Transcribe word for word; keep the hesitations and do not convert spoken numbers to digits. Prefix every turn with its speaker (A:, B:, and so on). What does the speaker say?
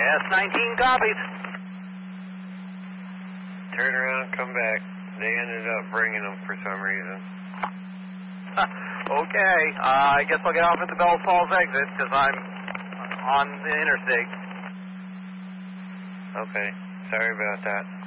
A: S nineteen copies.
B: Turn around, come back. They ended up bringing them for some reason.
A: Okay, uh, I guess I'll get off at the Bells Falls exit because I'm on the interstate.
B: Okay, sorry about that.